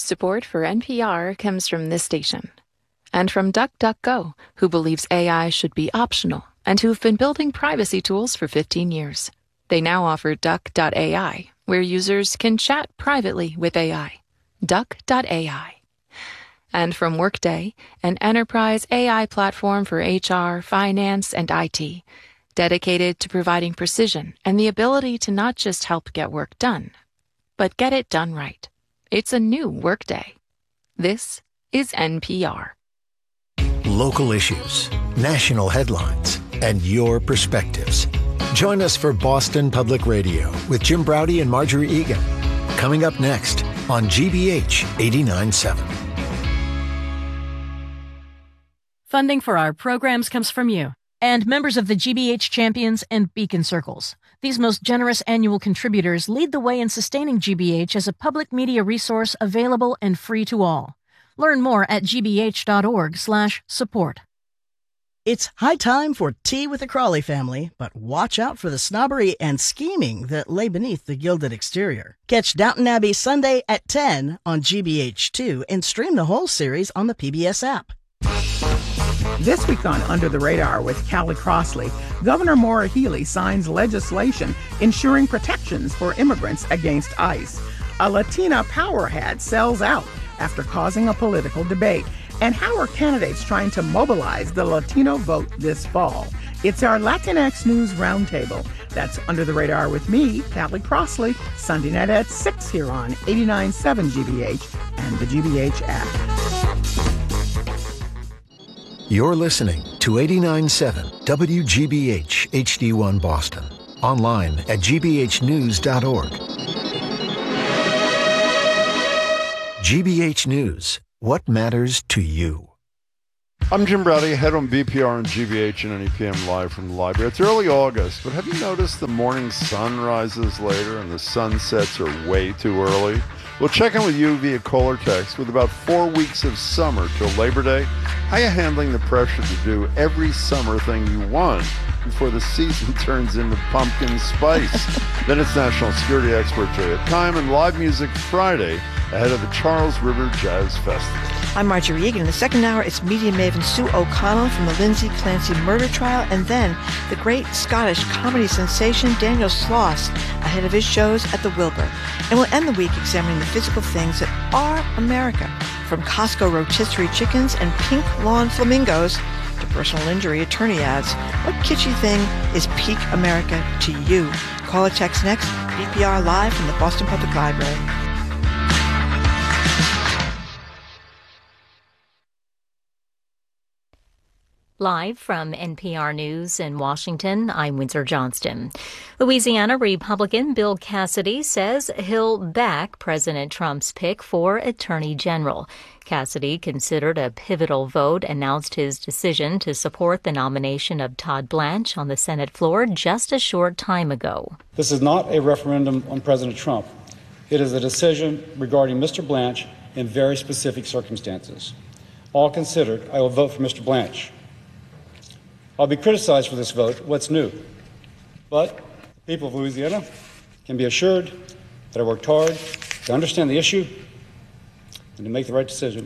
Support for NPR comes from this station. And from DuckDuckGo, who believes AI should be optional and who've been building privacy tools for 15 years. They now offer Duck.ai, where users can chat privately with AI. Duck.ai. And from Workday, an enterprise AI platform for HR, finance, and IT, dedicated to providing precision and the ability to not just help get work done, but get it done right. It's a new Workday. This is NPR. Local issues, national headlines, and your perspectives. Join us for Boston Public Radio with Jim Braude and Marjorie Egan. Coming up next on GBH 89.7. Funding for our programs comes from you and members of the GBH Champions and Beacon Circles. These most generous annual contributors lead the way in sustaining GBH as a public media resource available and free to all. Learn more at gbh.org/support. It's high time for tea with the Crawley family, but watch out for the snobbery and scheming that lay beneath the gilded exterior. Catch Downton Abbey Sunday at 10 on GBH2 and stream the whole series on the PBS app. This week on Under the Radar with Callie Crossley, Governor Maura Healey signs legislation ensuring protections for immigrants against ICE. A Latina power hat sells out after causing a political debate. And how are candidates trying to mobilize the Latino vote this fall? It's our Latinx News Roundtable. That's Under the Radar with me, Callie Crossley, Sunday night at 6 here on 89.7 GBH and the GBH app. You're listening to 89.7 WGBH HD1 Boston. Online at gbhnews.org. GBH News. What matters to you? I'm Jim Braude, head on BPR and GBH and NEPM live from the library. It's early August, but have you noticed the morning sun rises later and the sunsets are way too early? We'll check in with you via call or text. With about 4 weeks of summer till Labor Day, how are you handling the pressure to do every summer thing you want before the season turns into pumpkin spice? Then it's National Security Expert Juliet Time and live music Friday ahead of the Charles River Jazz Festival. I'm Marjorie Egan. In the second hour, it's media maven Sue O'Connell from the Lindsay Clancy murder trial, and then the great Scottish comedy sensation Daniel Sloss ahead of his shows at the Wilbur. And we'll end the week examining the physical things that are America, from Costco rotisserie chickens and pink lawn flamingos to personal injury attorney ads. What kitschy thing is peak America to you? Call or text next. BPR live from the Boston Public Library. Live from NPR News in Washington, I'm Windsor Johnston. Louisiana Republican Bill Cassidy says he'll back President Trump's pick for Attorney General. Cassidy considered a pivotal vote, announced his decision to support the nomination of Todd Blanche on the Senate floor just a short time ago. This is not a referendum on President Trump. It is a decision regarding Mr. Blanche in very specific circumstances. All considered, I will vote for Mr. Blanche. I'll be criticized for this vote. What's new? But the people of Louisiana can be assured that I worked hard to understand the issue and to make the right decision.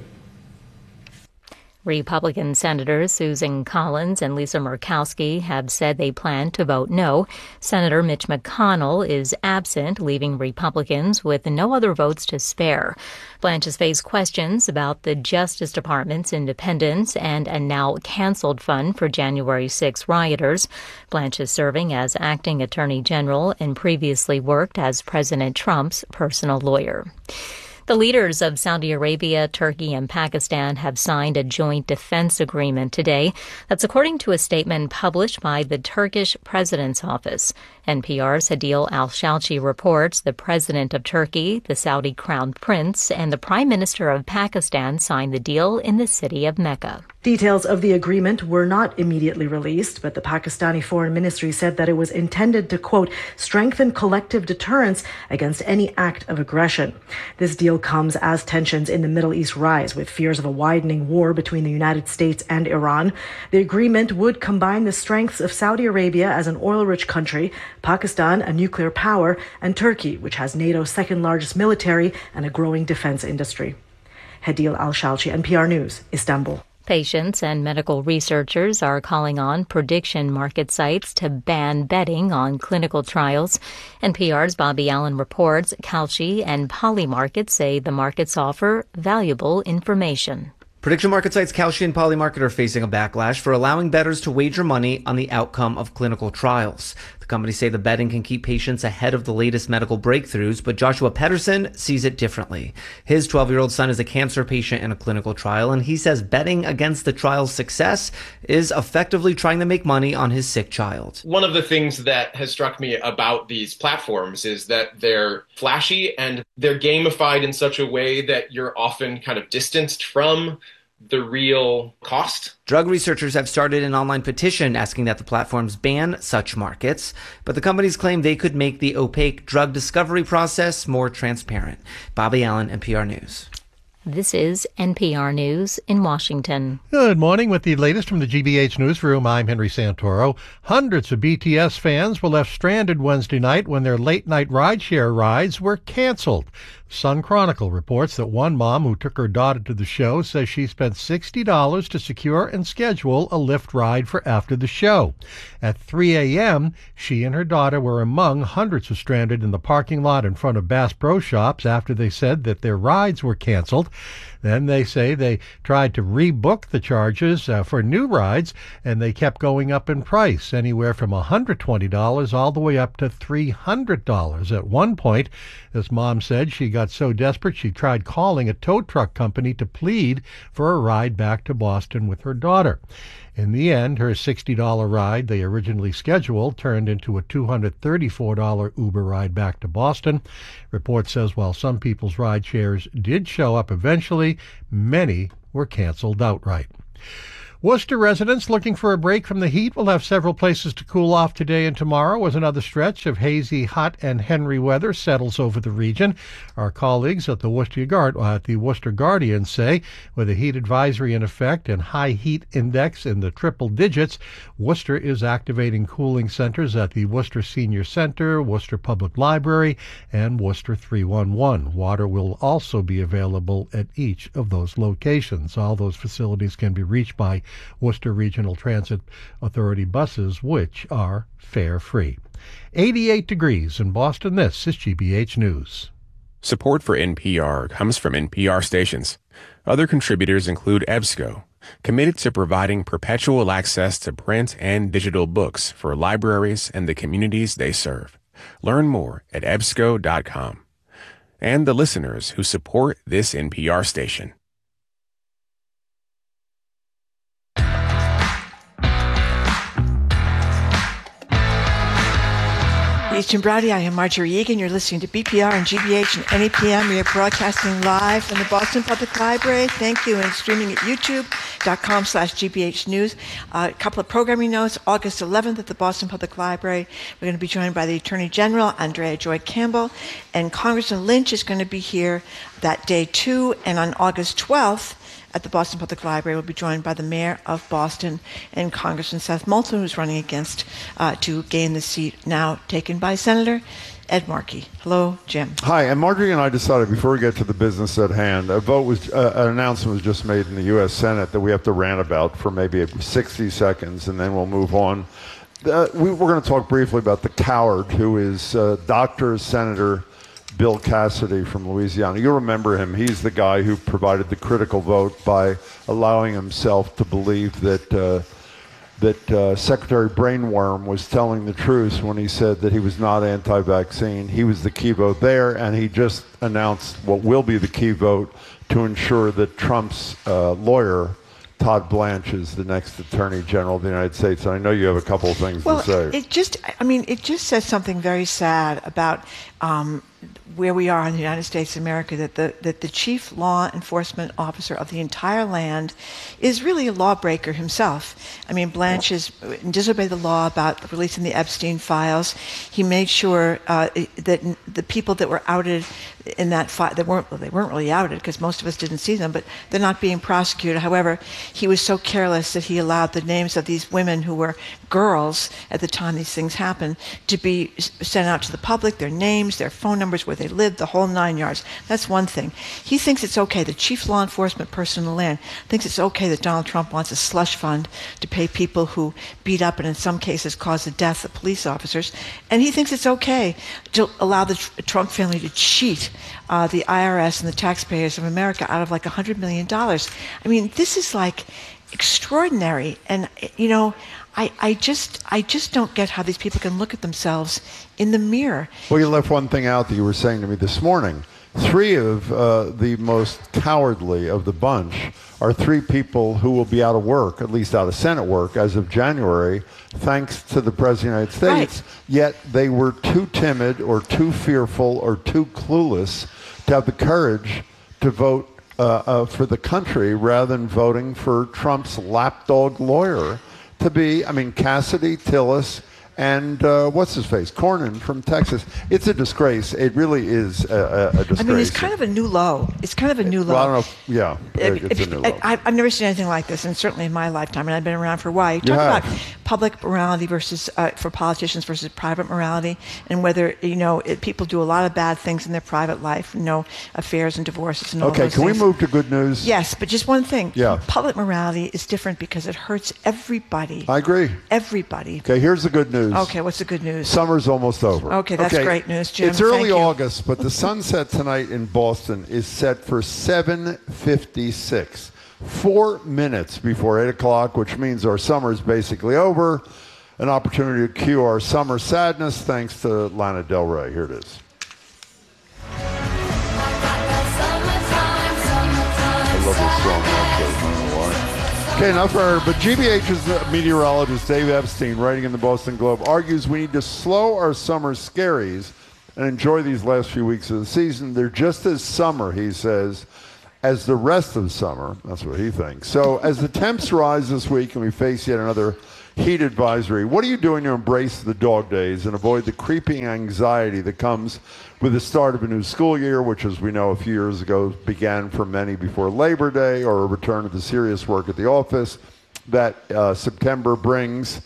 Republican Senators Susan Collins and Lisa Murkowski have said they plan to vote no. Senator Mitch McConnell is absent, leaving Republicans with no other votes to spare. Blanche has faced questions about the Justice Department's independence and a now canceled fund for January 6 rioters. Blanche is serving as acting attorney general and previously worked as President Trump's personal lawyer. The leaders of Saudi Arabia, Turkey, and Pakistan have signed a joint defense agreement today. That's according to a statement published by the Turkish President's Office. NPR's Hadil Al-Shalchi reports the President of Turkey, the Saudi Crown Prince, and the Prime Minister of Pakistan signed the deal in the city of Mecca. Details of the agreement were not immediately released, but the Pakistani Foreign Ministry said that it was intended to, quote, strengthen collective deterrence against any act of aggression. This deal comes as tensions in the Middle East rise, with fears of a widening war between the United States and Iran. The agreement would combine the strengths of Saudi Arabia as an oil-rich country, Pakistan, a nuclear power, and Turkey, which has NATO's second largest military and a growing defense industry. Hadil Al-Shalchi, NPR News, Istanbul. Patients and medical researchers are calling on prediction market sites to ban betting on clinical trials. NPR's Bobby Allen reports Kalshi and Polymarket say the markets offer valuable information. Prediction market sites Kalshi and Polymarket are facing a backlash for allowing bettors to wager money on the outcome of clinical trials. The companies say the betting can keep patients ahead of the latest medical breakthroughs, but Joshua Pedersen sees it differently. His 12-year-old son is a cancer patient in a clinical trial, and he says betting against the trial's success is effectively trying to make money on his sick child. One of the things that has struck me about these platforms is that they're flashy and they're gamified in such a way that you're often kind of distanced from the real cost. Drug researchers have started an online petition asking that the platforms ban such markets, but the companies claim they could make the opaque drug discovery process more transparent. Bobby Allen, NPR News. This is NPR News in Washington. Good morning. With the latest from the GBH Newsroom, I'm Henry Santoro. Hundreds of BTS fans were left stranded Wednesday night when their late-night rideshare rides were canceled. Sun Chronicle reports that one mom who took her daughter to the show says she spent $60 to secure and schedule a Lyft ride for after the show. At 3 a.m., she and her daughter were among hundreds who stranded in the parking lot in front of Bass Pro Shops after they said that their rides were canceled. Then they say they tried to rebook the charges for new rides, and they kept going up in price, anywhere from $120 all the way up to $300. At one point, this mom said she got so desperate she tried calling a tow truck company to plead for a ride back to Boston with her daughter. In the end, her $60 ride they originally scheduled turned into a $234 Uber ride back to Boston. Report says while some people's ride shares did show up eventually, many were canceled outright. Worcester residents looking for a break from the heat will have several places to cool off today and tomorrow as another stretch of hazy, hot, and Henry weather settles over the region. Our colleagues at the Worcester Guardian say with a heat advisory in effect and high heat index in the triple digits, Worcester is activating cooling centers at the Worcester Senior Center, Worcester Public Library, and Worcester 311. Water will also be available at each of those locations. All those facilities can be reached by Worcester Regional Transit Authority buses, which are fare-free. 88 degrees in Boston. This is GBH News. Support for NPR comes from NPR stations. Other contributors include EBSCO, committed to providing perpetual access to print and digital books for libraries and the communities they serve. Learn more at ebsco.com. And the listeners who support this NPR station. It's Jim Braude. I am Marjorie Egan. You're listening to BPR and GBH and NEPM. We are broadcasting live from the Boston Public Library. Thank you. And streaming at youtube.com/GBH News. A couple of programming notes. August 11th at the Boston Public Library, we're going to be joined by the Attorney General, Andrea Joy Campbell. And Congressman Lynch is going to be here that day, too. And on August 12th, at the Boston Public Library, we'll be joined by the Mayor of Boston and Congressman Seth Moulton, who's running against to gain the seat now taken by Senator Ed Markey. Hello, Jim. Hi, and Marjorie and I decided before we get to the business at hand, an announcement was just made in the U.S. Senate that we have to rant about for maybe 60 seconds, and then we'll move on. We're going to talk briefly about the coward who is Senator Bill Cassidy from Louisiana. You remember him. He's the guy who provided the critical vote by allowing himself to believe that Secretary Brainworm was telling the truth when he said that he was not anti-vaccine. He was the key vote there, and he just announced what will be the key vote to ensure that Trump's lawyer, Todd Blanche, is the next Attorney General of the United States. And I know you have a couple of things to say. It just says something very sad about where we are in the United States of America, that the chief law enforcement officer of the entire land is really a lawbreaker himself. I mean, Blanche disobeyed the law about releasing the Epstein files. He made sure that the people that were outed in that file, they weren't really outed because most of us didn't see them, but they're not being prosecuted. However, he was so careless that he allowed the names of these women who were girls at the time these things happened to be sent out to the public, their names, their phone numbers, numbers, where they live, the whole 9 yards. That's one thing. He thinks it's okay, the chief law enforcement person in the land thinks it's okay that Donald Trump wants a slush fund to pay people who beat up and in some cases cause the death of police officers. And he thinks it's okay to allow the Trump family to cheat the IRS and the taxpayers of America out of like $100 million. I mean, this is like extraordinary. And, you know, I just don't get how these people can look at themselves in the mirror. Well, you left one thing out that you were saying to me this morning. 3 of the most cowardly of the bunch are 3 people who will be out of work, at least out of Senate work, as of January, thanks to the President of the United States. Right. Yet they were too timid or too fearful or too clueless to have the courage to vote for the country rather than voting for Trump's lapdog lawyer to be, I mean, Cassidy, Tillis, and what's his face? Cornyn from Texas. It's a disgrace. It really is a disgrace. I mean, it's kind of a new low. It's kind of a new low. Well, I don't know. Yeah, it's a new low. I've never seen anything like this, and certainly in my lifetime, and I've been around for a while. You talk about public morality versus, for politicians versus private morality, and whether, you know, people do a lot of bad things in their private life, you know, affairs and divorces and all those things. Okay, can we move to good news? Yes, but just one thing. Yeah. Public morality is different because it hurts everybody. I agree. Everybody. Okay, here's the good news. Okay, what's the good news? Summer's almost over. Okay, that's great news, Jim. It's early August, but the sunset tonight in Boston is set for 7:56. 4 minutes before 8 o'clock, which means our summer is basically over. An opportunity to cue our summer sadness thanks to Lana Del Rey. Here it is. I love this song. Okay, enough for her. But GBH's meteorologist Dave Epstein, writing in the Boston Globe, argues we need to slow our summer scaries and enjoy these last few weeks of the season. They're just as summer, he says, as the rest of summer. That's what he thinks. So as the temps rise this week and we face yet another heat advisory, what are you doing to embrace the dog days and avoid the creeping anxiety that comes with the start of a new school year, which, as we know, a few years ago began for many before Labor Day, or a return to the serious work at the office that September brings?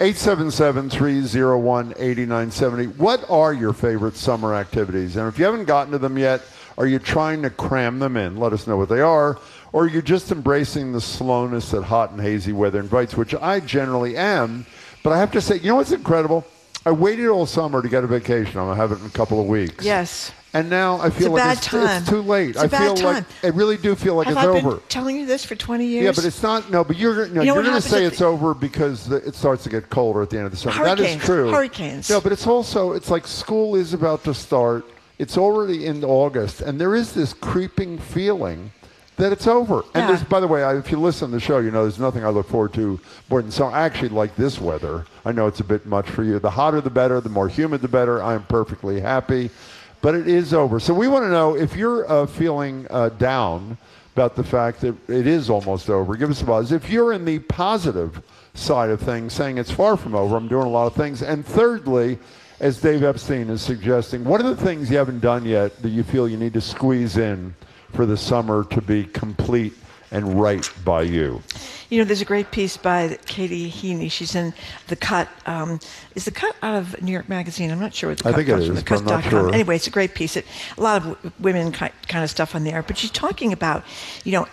877-301-8970. What are your favorite summer activities? And if you haven't gotten to them yet, are you trying to cram them in? Let us know what they are. Or are you just embracing the slowness that hot and hazy weather invites, which I generally am. But I have to say, you know what's incredible? I waited all summer to get a vacation. I'm going to have it in a couple of weeks. Yes. And now I feel like it's too late. I feel like I really do feel like it's over. Have I been telling you this for 20 years? Yeah, but it's not. No, but you're going to say it's over because it starts to get colder at the end of the summer. Hurricanes, that is true. Hurricanes. No, but it's also, it's like school is about to start. It's already in August, and there is this creeping feeling that it's over. And there's, by the way, if you listen to the show, you know there's nothing I look forward to more than I actually like this weather. I know it's a bit much for you. The hotter the better, the more humid the better. I'm perfectly happy. But it is over. So we want to know if you're feeling down about the fact that it is almost over. Give us a buzz. If you're in the positive side of things, saying it's far from over, I'm doing a lot of things. And thirdly, as Dave Epstein is suggesting, what are the things you haven't done yet that you feel you need to squeeze in for the summer to be complete and right by you? You know, there's a great piece by Katie Heaney. She's in The Cut. Is The Cut out of New York Magazine? I'm not sure what The Cut comes from. But I'm not sure. Anyway, it's a great piece. A lot of women kind of stuff on there. But she's talking about, you know,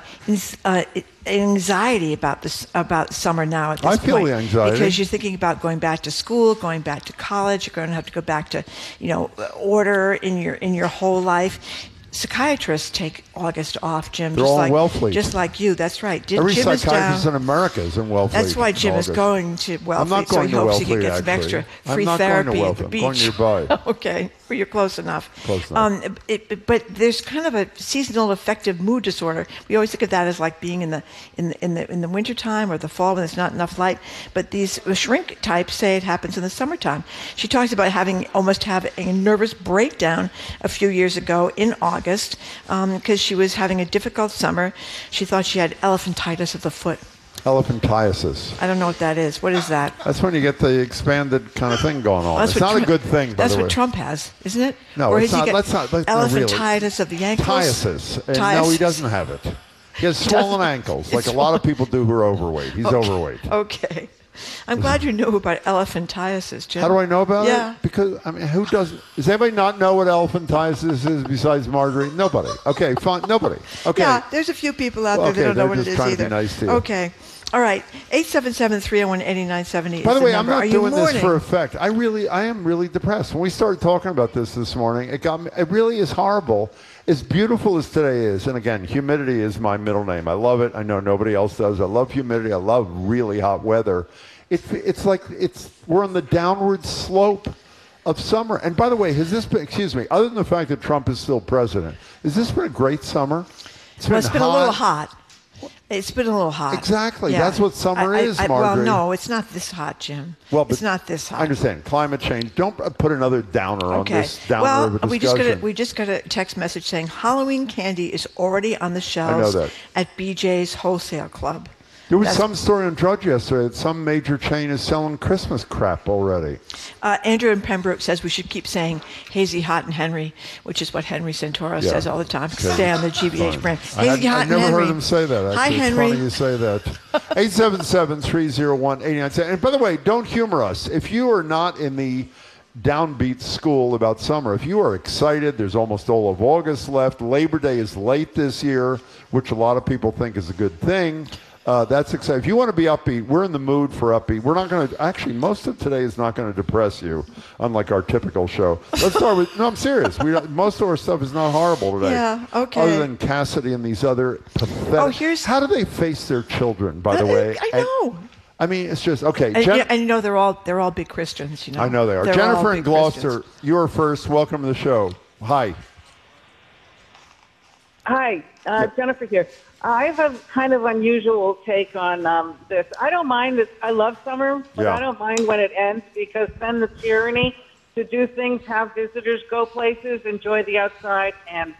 anxiety about summer now at this point. I feel the anxiety. Because you're thinking about going back to school, going back to college. You're going to have to go back to, you know, order in your whole life. Psychiatrists take August off, Jim. They're all in Wellfleet. Just like you, that's right. Every Jim psychiatrist in America is in Wellfleet. That's why Jim is going to Wellfleet. I'm not going so he hopes to he can Wellfleet, get some extra free therapy at the beach. I'm going nearby. Okay, well, you're close enough. Close enough. But there's kind of a seasonal affective mood disorder. We always think of that as like being in the wintertime or the fall when there's not enough light. But these shrink types say it happens in the summertime. She talks about almost having a nervous breakdown a few years ago in August. Because she was having a difficult summer. She thought she had elephantitis of the foot. Elephantiasis. I don't know what that is. What is that? That's when you get the expanded kind of thing going on. Well, it's not a good thing, by the way. That's what Trump has, isn't it? No, or it's not. Elephantitis of the ankles? Tiasis. No, he doesn't have it. He has swollen ankles, like a lot of people do who are overweight. He's overweight. Okay. I'm glad you knew about elephantiasis, Jim. How do I know about Yeah. it? Because, I mean, who doesn't? Does anybody not know what elephantiasis is besides Marjorie? Nobody. Okay, fine. Nobody. Okay. Yeah, there's a few people out there that don't know what it is trying either. To be nice to you. Okay. All right. 877-301-8970 By the way, number. I'm not Are you doing this mourning? for effect. I am really depressed. When we started talking about this morning, it got me. It really is horrible. As beautiful as today is, and again, humidity is my middle name. I love it. I know nobody else does. I love humidity. I love really hot weather. It's like we're on the downward slope of summer. And by the way, has this been, excuse me, other than the fact that Trump is still president, has this been a great summer? It's been a little hot. It's been a little hot. Exactly. Yeah. That's what summer is, Marjorie. Well, no, it's not this hot, Jim. Well, it's not this hot. I understand. Climate change. Don't put another downer on this downer of a we discussion. just got a text message saying Halloween candy is already on the shelves that. at BJ's Wholesale Club. There was some story on Drudge yesterday that some major chain is selling Christmas crap already. Andrew in Pembroke says we should keep saying Hazy, Hot, and Henry, which is what Henry Santoro says all the time. Okay. Stay on the GBH Fine. brand. Hazy, Hot, I and never Henry. heard him say that. Actually. Hi, Henry. It's funny you say that. 877-301-8970. And by the way, don't humor us. If you are not in the downbeat school about summer, if you are excited, there's almost all of August left. Labor Day is late this year, which a lot of people think is a good thing. That's exciting. If you want to be upbeat, we're in the mood for upbeat. We're not going to, actually, most of today is not going to depress you, unlike our typical show. Let's start with, no, I'm serious. Most of our stuff is not horrible today. Yeah, okay. Other than Cassidy and these other pathetic. How do they face their children, by the way? I know. I mean, it's just, okay. And you know, they're all big Christians, you know. I know they are. They're Jennifer all in big Gloucester, Christians. you're first. Welcome to the show. Hi. Hi, Jennifer here. I have a kind of unusual take on this. I don't mind this. I love summer, but I don't mind when it ends because then the tyranny to do things, have visitors, go places, enjoy the outside, and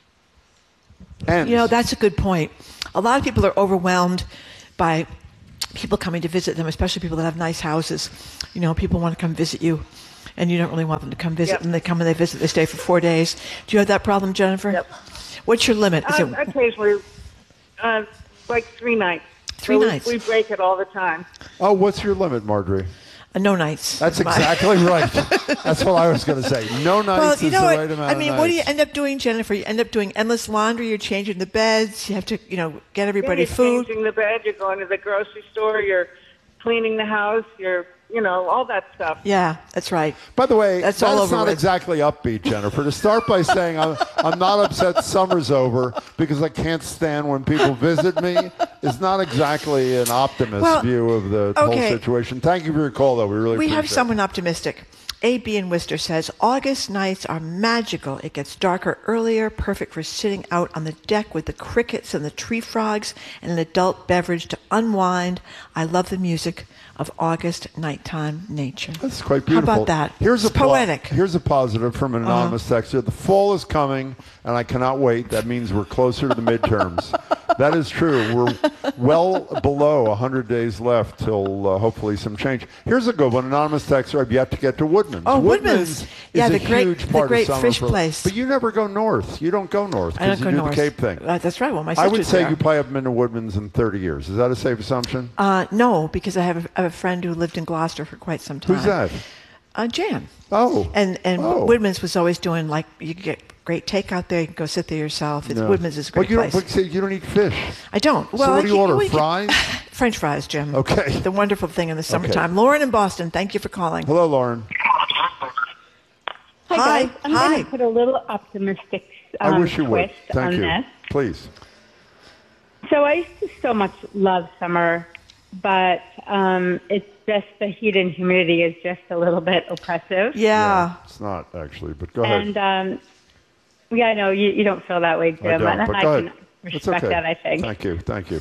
you know, that's a good point. A lot of people are overwhelmed by people coming to visit them, especially people that have nice houses. You know, people want to come visit you, and you don't really want them to come visit. And they come and they visit. They stay for 4 days. Do you have that problem, Jennifer? Yep. What's your limit? Is it occasionally, like 3 nights. 3 nights. We break it all the time. Oh, what's your limit, Marjorie? No nights. That's exactly right. That's what I was going to say. No nights you is know the what? right amount I mean, of what do you nights. end up doing, Jennifer? You end up doing endless laundry. You're changing the beds. You have to, you know, get everybody You're food. changing the bed. You're going to the grocery store. You're cleaning the house. You're, you know, all that stuff. Yeah, that's right. By the way, That's that's all over not with. exactly upbeat, Jennifer. To start by saying I'm not upset summer's over because I can't stand when people visit me is not exactly an optimist view of the whole situation. Thank you for your call, though. We really appreciate have it. someone optimistic. A.B. in Worcester says, August nights are magical. It gets darker earlier, perfect for sitting out on the deck with the crickets and the tree frogs and an adult beverage to unwind. I love the music of August nighttime nature. That's quite beautiful. How about that? Here's It's poetic. Here's a positive from an anonymous texter. The fall is coming, and I cannot wait. That means we're closer to the midterms. That is true. We're well below 100 days left till hopefully some change. Here's a good one. Anonymous texter. I've yet to get to Woodman's. Oh, Woodman's Yeah, is the a great, huge the part great of summer fish for- place. But you never go north. You don't go north I don't because you go do north. the Cape thing. That's right. Well, my I would sister's say there. you probably haven't been to Woodman's in 30 years. Is that a safe assumption? No, because I have a friend who lived in Gloucester for quite some time. Who's that? Jan. Oh. And Woodman's was always doing, like, you could get great takeout there. You can go sit there yourself. No. Woodman's is a great But you place. Don't, you don't eat fish. I don't. So Well, what do you order, we can- fries? French fries, Jim. Okay. The wonderful thing in the summertime. Lauren in Boston, thank you for calling. Hello, Lauren. Hi, guys. I'm Hi. going to put a little optimistic I wish you would. twist Thank on you. this. Please. So I used to so much love summer, but it's just the heat and humidity is just a little bit oppressive. Yeah. It's not, actually, but go ahead. And, yeah, I know you don't feel that way, Jim. I don't, and but I go can ahead. It's respect okay. that, I think. Thank you. Thank you.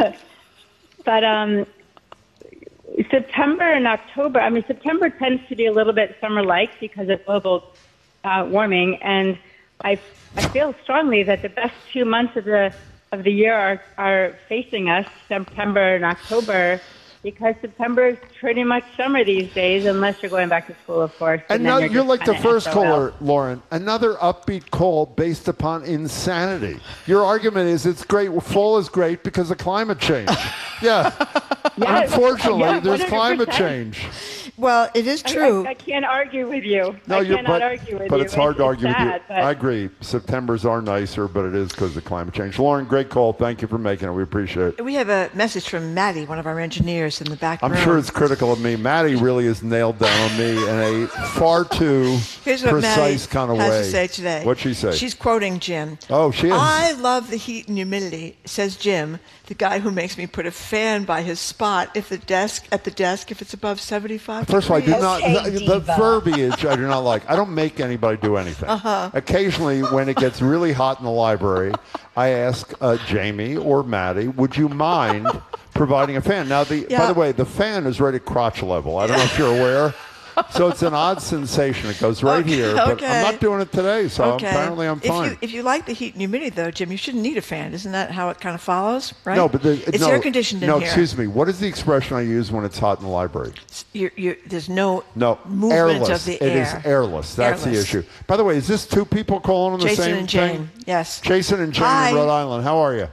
But September and October, I mean, September tends to be a little bit summer-like because of global warming, and I feel strongly that the best 2 months of the year are facing us, September and October, because September is pretty much summer these days, unless you're going back to school, of course. And then now you're just like the kinda first SOL. caller, Lauren. Another upbeat call based upon insanity. Your argument is it's great. Fall is great because of climate change. Yeah. Yes. Unfortunately, Yeah, there's 100%. climate change. Well, it is true. I can't argue with you. No, I cannot argue with you. but it's hard to argue sad, with you. but- I agree. Septembers are nicer, but it is because of climate change. Lauren, great call. Thank you for making it. We appreciate it. We have a message from Maddie, one of our engineers in the back room. I'm sure it's critical of me. Maddie really is nailed down on me in a far too Here's what precise Maddie kind of has way. to say today. What'd she say? She's quoting Jim. Oh, she is. I love the heat and humidity, says Jim, the guy who makes me put a fan by his spot at the desk if it's above 75 First of all, I do degrees. not. The verbiage I do not like. I don't make anybody do anything. Occasionally, when it gets really hot in the library, I ask Jamie or Maddie, "Would you mind providing a fan?" Now, by the way, the fan is right at crotch level. I don't know if you're aware. So it's an odd sensation. It goes right here, but I'm not doing it today, so apparently I'm fine. If you like the heat and humidity, though, Jim, you shouldn't need a fan. Isn't that how it kind of follows, right? No, but it's air conditioned in here. here. No, excuse me. What is the expression I use when it's hot in the library? There's no movement airless. of the air. It is airless. That's the issue. By the way, is this two people calling on the Jason same and Jane. thing? Yes. Jason and Jane Hi. in Rhode Island. How are you?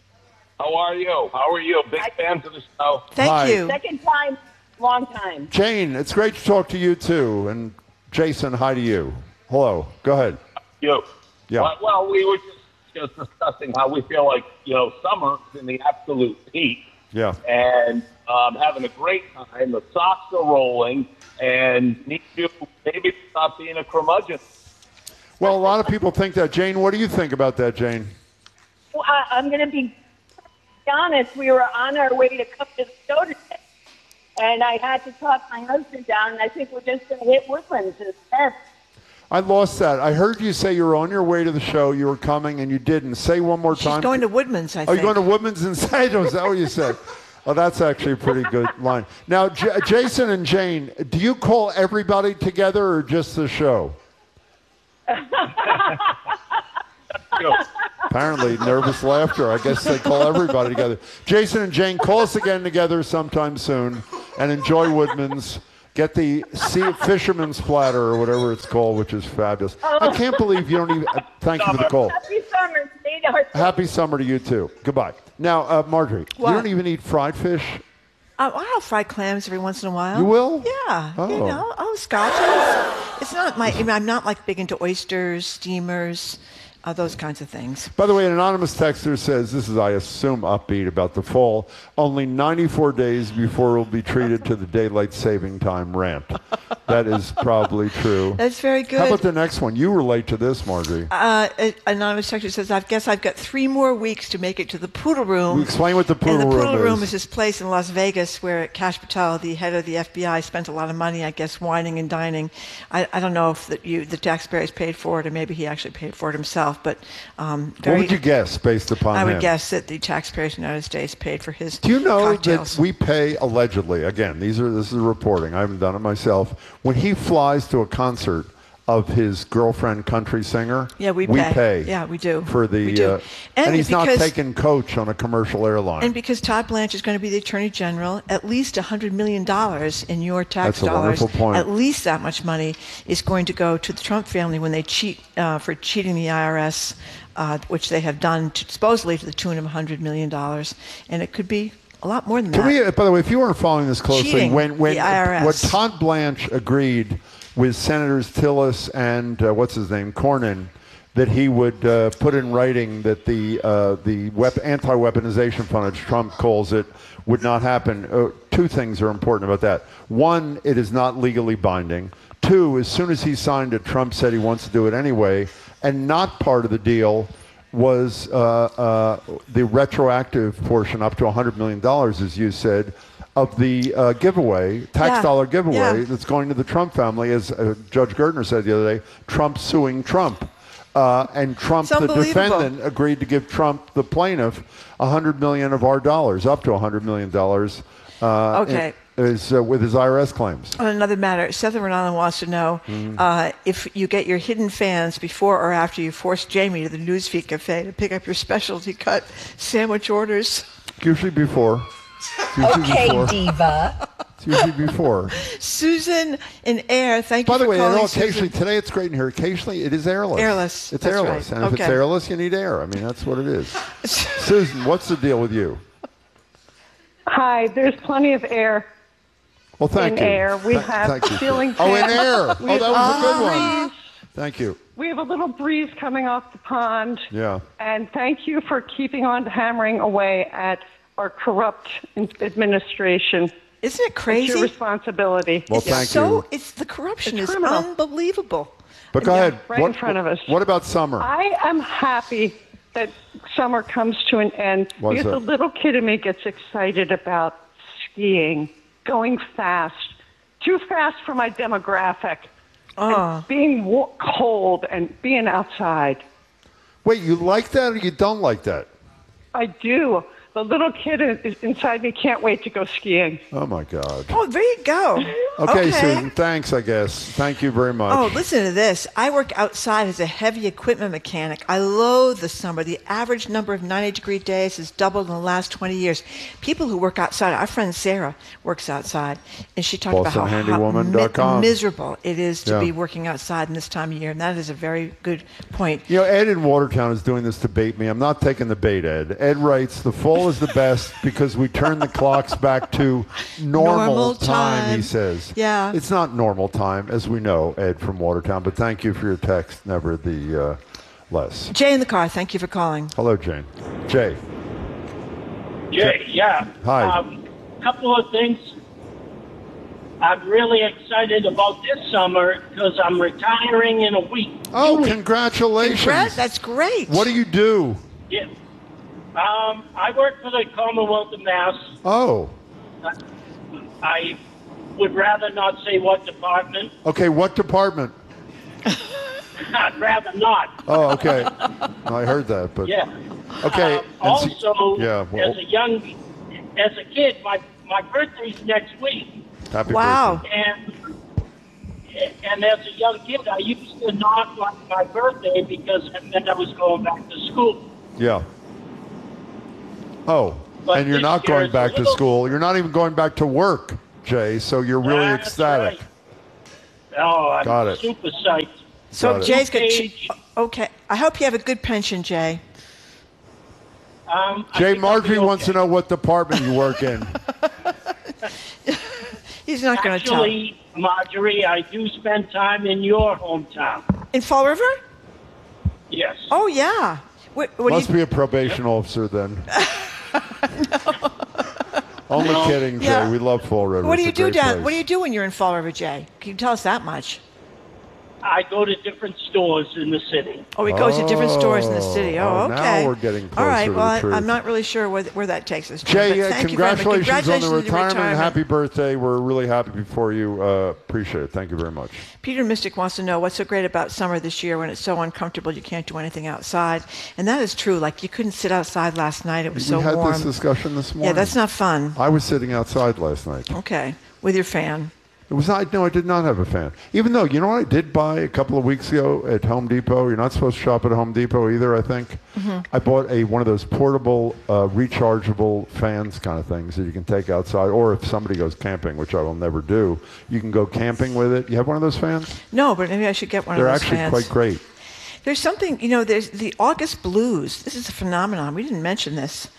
How are you? Big fans of the show. Thank you. Second time, long time. Jane, it's great to talk to you too. And Jason, hi to you. Hello. Go ahead. You. Yeah. Well, we were just discussing how we feel like, summer is in the absolute peak. Yeah. And having a great time. The socks are rolling. And need you maybe stop being a curmudgeon. Well, a lot of people think that. Jane, what do you think about that, Jane? Well, I'm going to be honest. We were on our way to come to the show today, and I had to talk my husband down, and I think we're just going to hit Woodlands instead. I lost that. I heard you say you were on your way to the show, you were coming, and you didn't. Say one more time. She's going to Woodman's, I think. Oh, you're going to Woodman's instead? Was that what you said? Oh, that's actually a pretty good line. Now, Jason and Jane, do you call everybody together or just the show? Apparently, nervous laughter. I guess they call everybody together. Jason and Jane, call us again together sometime soon and enjoy Woodman's. Get the fisherman's platter or whatever it's called, which is fabulous. I can't believe you don't even... thank you for the call. Happy summer, sweetheart. Happy summer to you, too. Goodbye. Now, Marjorie, What? you don't even eat fried fish? I'll fry clams every once in a while. You will? Yeah. Oh. Scotch. It's not I'm not like big into oysters, steamers, those kinds of things. By the way, an anonymous texter says, this is, I assume, upbeat about the fall, only 94 days before we'll be treated to the daylight saving time rant. That is probably true. That's very good. How about the next one? You relate to this, Marjorie. An anonymous texter says, I guess I've got 3 more weeks to make it to the Poodle Room. Explain what the Poodle Room is. And the Poodle Room is this place in Las Vegas where Kash Patel, the head of the FBI, spent a lot of money, I guess, wining and dining. I don't know if the taxpayers paid for it or maybe he actually paid for it himself. But what would you guess based upon I him? would guess that the taxpayers in the United States paid for his Do you know cocktails. that we pay, allegedly, again, this is reporting, I haven't done it myself, when he flies to a concert of his girlfriend country singer, Yeah, we pay. Yeah, we do. For the, We do. and he's not because- taking coach on a commercial airline. And because Todd Blanche is going to be the Attorney General, at least $100 million in your tax That's a dollars, wonderful point. at least that much money is going to go to the Trump family when they cheat for cheating the IRS, which they have done supposedly to the tune of $100 million. And it could be a lot more than that. Can we, by the way, if you weren't following this closely, Cheating when the IRS. what Todd Blanche agreed with Senators Tillis and what's his name, Cornyn, that he would put in writing that the anti-weaponization fund, as Trump calls it, would not happen. 2 things are important about that. 1, it is not legally binding. 2, as soon as he signed it, Trump said he wants to do it anyway, and not part of the deal was the retroactive portion up to $100 million, as you said, of the giveaway, tax dollar giveaway that's going to the Trump family, as Judge Gertner said the other day, Trump suing Trump. And Trump, the defendant, agreed to give Trump, the plaintiff, $100 million of our dollars, up to $100 million. Okay. With his IRS claims. On another matter, Seth in Rhode Island wants to know if you get your hidden fans before or after you force Jamie to the Newsfeed Cafe to pick up your specialty cut sandwich orders. Usually before. Diva. It's usually before. Susan in Air, thank you By the for way, calling, occasionally, Susan. today it's great in here. Occasionally it is airless. Airless, It's that's airless. right. And if it's Okay. airless, you need air. I mean, that's what it is. Susan, what's the deal with you? Hi, there's plenty of air. Well, thank in you. Air. We have ceiling fans. Oh, in air. We Oh, that was a good one. breeze. Thank you. We have a little breeze coming off the pond. Yeah. And thank you for keeping on hammering away at our corrupt administration. Isn't it crazy? It's your responsibility. Well, thank you. It's the corruption It's is criminal. unbelievable. But go ahead. Right in front of us. What about summer? I am happy that summer comes to an end Why is because the that? little kid in me gets excited about skiing, going fast, too fast for my demographic, and being cold and being outside. Wait, you like that or you don't like that? I do. The little kid inside me can't wait to go skiing. Oh, my God. Oh, there you go. Okay, Susan, thanks, I guess. Thank you very much. Oh, listen to this. I work outside as a heavy equipment mechanic. I loathe the summer. The average number of 90-degree days has doubled in the last 20 years. People who work outside, our friend Sarah works outside, and she talked about how BostonHandyWoman.com. miserable it is to Yeah. be working outside in this time of year, and that is a very good point. You know, Ed in Watertown is doing this to bait me. I'm not taking the bait, Ed. Ed writes, the fall is the best because we turn the clocks back to normal time, he says. Yeah. It's not normal time, as we know, Ed from Watertown, but thank you for your text, nevertheless. Jay in the car, thank you for calling. Hello, Jane. Jay. Jay, yeah. Hi. Couple of things. I'm really excited about this summer because I'm retiring in a week. Oh, congratulations. That's great. What do you do? Yeah. I work for the Commonwealth of Mass. Oh. I would rather not say what department. Okay, what department? I'd rather not. Oh, okay. I heard that, but... Yeah. Okay. Also, yeah, well, as a kid, my birthday's next week. happy birthday. And as a young kid, I used to not like my birthday because it meant I was going back to school. Yeah. Oh, But and you're this not year going is back a to little- school. You're not even going back to work, Jay, so you're really That's ecstatic. right. Oh, I'm Got it. super psyched. So Got it. Jay's got... Okay. I hope you have a good pension, Jay. Jay, Marjorie wants to know what department you work in. He's not going to tell. Actually, Marjorie, I do spend time in your hometown. In Fall River? Yes. Oh, yeah. What do Must you... be a probation officer then. Only kidding, Jay. Yeah. We love Fall River. What do It's you a do great down? place. What do you do when you're in Fall River, Jay? Can you tell us that much? I go to different stores in the city. Oh, he goes to different stores in the city. Oh, now okay. we're getting All right. closer to Well, the truth. I'm not really sure where that takes us. Jim, Jay, but thank you very much. congratulations on the your retirement. Happy birthday. We're really happy for you. Appreciate it. Thank you very much. Peter Mystic wants to know what's so great about summer this year when it's so uncomfortable you can't do anything outside. And that is true. Like, you couldn't sit outside last night. It was so we had warm. this discussion this morning. Yeah, that's not fun. I was sitting outside last night. Okay. With your fan. It was not. No, I did not have a fan. Even though, you know what I did buy a couple of weeks ago at Home Depot? You're not supposed to shop at Home Depot either, I think. Mm-hmm. I bought one of those portable, rechargeable fans kind of things that you can take outside. Or if somebody goes camping, which I will never do, you can go camping with it. You have one of those fans? No, but maybe I should get one They're of those actually fans. quite great. There's something, there's the August blues. This is a phenomenon. We didn't mention this.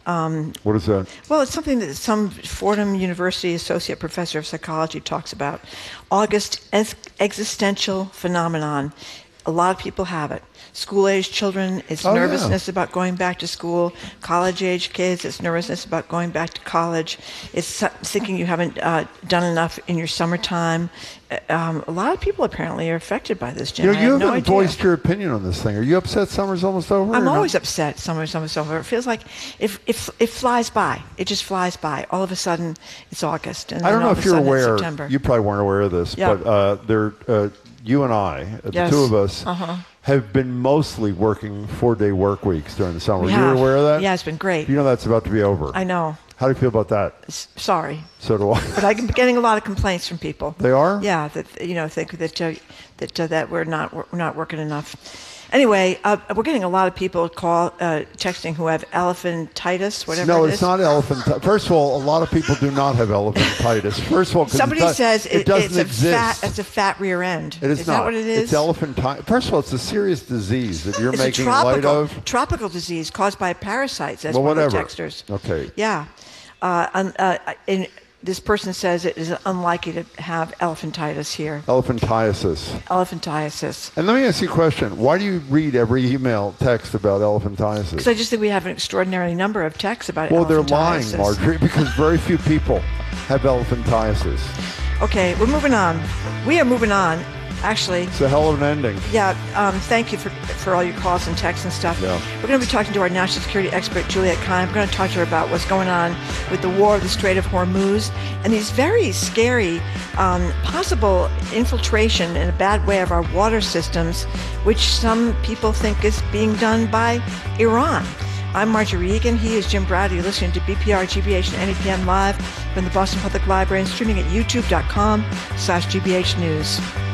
What is that? Well, it's something that some Fordham University associate professor of psychology talks about. August existential phenomenon. A lot of people have it. School-age children, it's nervousness about going back to school. College-age kids, it's nervousness about going back to college. It's thinking you haven't done enough in your summertime. A lot of people apparently are affected by this, Jim. You I have no haven't idea. voiced your opinion on this thing. Are you upset summer's almost over? I'm or always not? upset. Summer's over. It feels like it flies by. It just flies by. All of a sudden, it's August, and I don't then know all if of a you're sudden it's aware. September. You probably weren't aware of this, Yeah. but you and I, the two of us, have been mostly working 4-day work weeks during the summer. We You have. were aware of that? Yeah, it's been great. You know that's about to be over. I know. How do you feel about that? Sorry. So do I. But I'm getting a lot of complaints from people. They are? Yeah, that think that we're not working enough. Anyway, we're getting a lot of people texting who have elephantitis, whatever No, it is. it's not elephantitis. First of all, a lot of people do not have elephantitis. First of all, 'cause Somebody says it doesn't it's exist. It's a fat rear end. It is not. That what it is? It's elephantitis. First of all, it's a serious disease that you're It's making a light of. tropical disease caused by parasites. That's Well, one of the whatever. texters. Okay. Yeah. This person says it is unlikely to have elephantitis here. Elephantiasis. Elephantiasis. And let me ask you a question. Why do you read every email text about elephantiasis? Because I just think we have an extraordinary number of texts about elephantiasis. Well, they're lying, Marjorie, because very few people have elephantiasis. Okay, we're moving on. We are moving on. Actually, it's a hell of an ending. Yeah, thank you for all your calls and texts and stuff. Yeah. We're going to be talking to our national security expert, Juliette Kahn. We're going to talk to her about what's going on with the war of the Strait of Hormuz and these very scary possible infiltration in a bad way of our water systems, which some people think is being done by Iran. I'm Marjorie Egan. He is Jim Browder. You're listening to BPR, GBH, and NEPM live from the Boston Public Library and streaming at youtube.com/GBH News.